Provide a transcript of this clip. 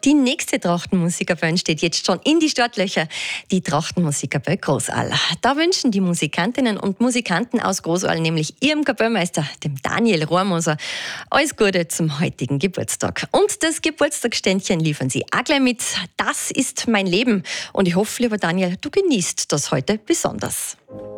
Die nächste Trachtenmusikerband steht jetzt schon in die Startlöcher. Die Trachtenmusikerband Großaal. Da wünschen die Musikantinnen und Musikanten aus Großaal nämlich ihrem Kapellmeister, dem Daniel Rohrmoser, alles Gute zum heutigen Geburtstag. Und das Geburtstagsständchen liefern sie auch gleich mit. Das ist mein Leben. Und ich hoffe, lieber Daniel, du genießt das heute besonders.